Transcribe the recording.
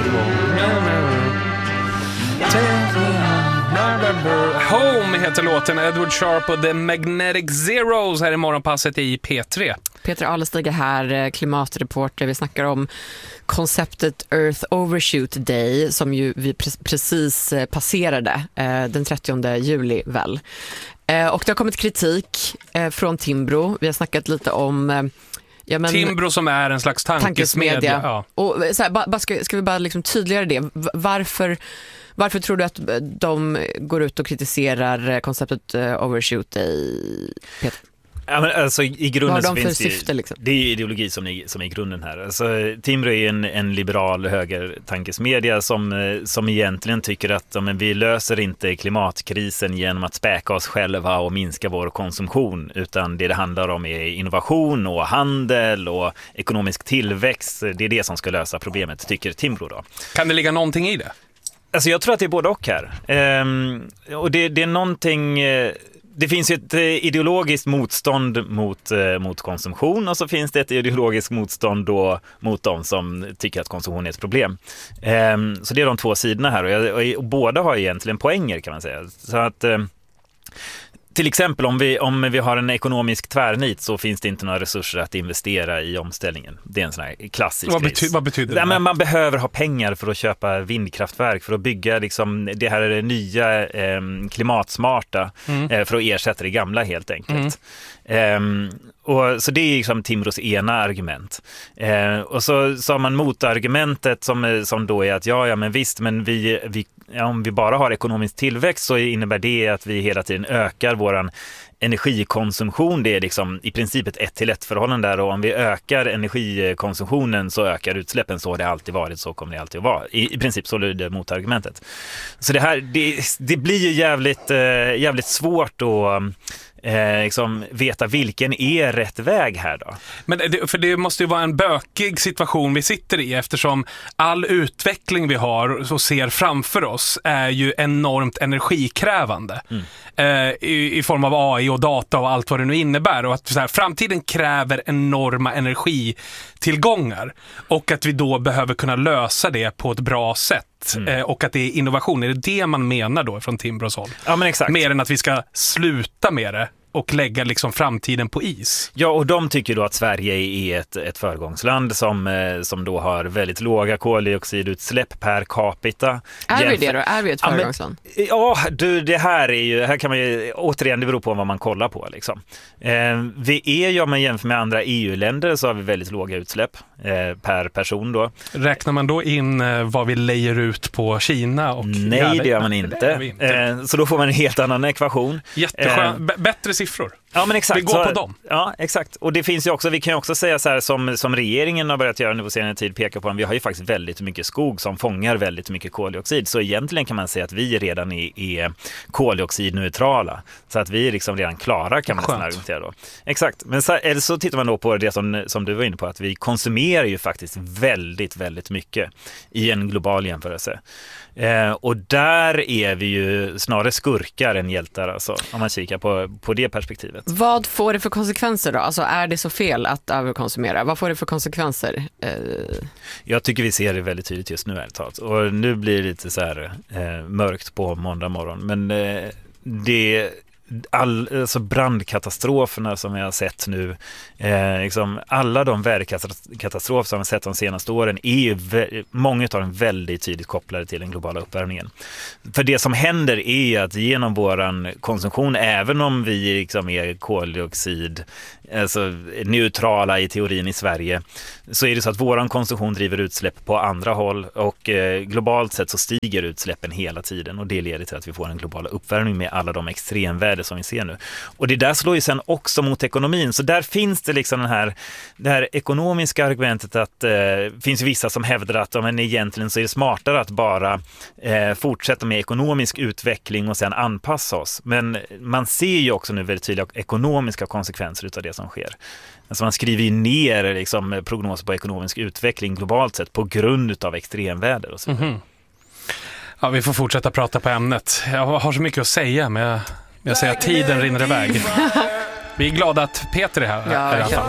Home heter låten, Edward Sharp och The Magnetic Zeros här i morgonpasset i P3. Peter Alestig här, klimatreporter. Vi snackar om konceptet Earth Overshoot Day som ju vi precis passerade den 30 juli väl. Och det har kommit kritik från Timbro. Vi har snackat lite om Timbro som är en slags tankesmedja. Ja. Och så här, ska vi bara liksom tydligare det? Varför tror du att de går ut och kritiserar konceptet Overshoot Day, Peter? Ja, men alltså, i grunden så finns syfte, liksom? Det är ideologi som är grunden här. Alltså, Timbro är en liberal högertankesmedia som egentligen tycker att vi löser inte klimatkrisen genom att späka oss själva och minska vår konsumtion, utan det handlar om är innovation och handel och ekonomisk tillväxt. Det är det som ska lösa problemet, tycker Timbro då. Kan det ligga någonting i det? Alltså jag tror att det är både och här. Och det är någonting... Det finns ju ett ideologiskt motstånd mot konsumtion, och så finns det ett ideologiskt motstånd då mot de som tycker att konsumtion är ett problem. Så det är de två sidorna här, och båda har egentligen poänger, kan man säga. Så att... Till exempel om vi har en ekonomisk tvärnit, så finns det inte några resurser att investera i omställningen. Det är en sån här klassisk Vad betyder det? Men man behöver ha pengar för att köpa vindkraftverk, för att bygga liksom, det här är det nya klimatsmarta för att ersätta det gamla helt enkelt. Och så det är liksom Timbros ena argument. Och så har man motargumentet som då är att men visst, men om vi bara har ekonomisk tillväxt så innebär det att vi hela tiden ökar våran energikonsumtion. Det är liksom i princip ett 1-till-1 förhållande där, och om vi ökar energikonsumtionen så ökar utsläppen. Så har det alltid varit, så kommer det alltid att vara. I princip så är det motargumentet. Så det här, det blir ju jävligt svårt att liksom veta vilken är rätt väg här då. Men för det måste ju vara en bökig situation vi sitter i, eftersom all utveckling vi har och ser framför oss är ju enormt energikrävande i form av AI och data och allt vad det nu innebär, och att så här, framtiden kräver enorma energitillgångar, och att vi då behöver kunna lösa det på ett bra sätt. Och att det är innovation. Är det man menar då från Timbros håll? Ja, men exakt. Mer än att vi ska sluta med det och lägga liksom framtiden på is. Ja, och de tycker då att Sverige är ett föregångsland som då har väldigt låga koldioxidutsläpp per capita. Är vi det då? Är vi ett föregångsland? Det här kan man ju, återigen, det beror på vad man kollar på liksom. Vi är, om man jämför med andra EU-länder, så har vi väldigt låga utsläpp per person då. Räknar man då in vad vi lejer ut på Kina? Nej, det gör man inte. Så då får man en helt annan ekvation. Jätteskön, bättre siffror. Ja, men exakt. Vi går på dem. Ja, exakt. Och det finns ju också, vi kan ju också säga så här som regeringen har börjat göra nu på senare tid, peka på att vi har ju faktiskt väldigt mycket skog som fångar väldigt mycket koldioxid. Så egentligen kan man säga att vi redan är koldioxidneutrala. Så att vi är liksom redan klara, kan man nästan argumentera då. Exakt. Men eller så tittar man då på det som du var inne på, att vi konsumerar ju faktiskt väldigt, väldigt mycket i en global jämförelse. Och där är vi ju snarare skurkar än hjältar, alltså, om man kikar på det perspektivet. Vad får det för konsekvenser då? Alltså, är det så fel att överkonsumera? Vad får det för konsekvenser? Jag tycker vi ser det väldigt tydligt just nu, ärligt talat. Och nu blir det lite så här mörkt på måndag morgon. Men alltså brandkatastroferna som vi har sett nu, liksom alla de väderkatastrofer som vi har sett de senaste åren, är ju många av dem väldigt tydligt kopplade till den globala uppvärmningen. För det som händer är att genom våran konsumtion, även om vi liksom är koldioxid, alltså neutrala i teorin i Sverige, så är det så att våran konsumtion driver utsläpp på andra håll, och globalt sett så stiger utsläppen hela tiden, och det leder till att vi får en global uppvärmning med alla de extremväder som vi ser nu. Och det där slår ju sen också mot ekonomin, så där finns det liksom det här ekonomiska argumentet att finns vissa som hävdar att egentligen så är det smartare att bara fortsätta med ekonomisk utveckling och sen anpassa oss. Men man ser ju också nu väldigt tydliga ekonomiska konsekvenser utav det som sker. Alltså man skriver ju ner liksom prognoser på ekonomisk utveckling globalt sett på grund av extremväder och så vidare. Ja, vi får fortsätta prata på ämnet. Jag har så mycket att säga, men jag säger att tiden rinner iväg. Vi är glada att Peter är här i alla fall.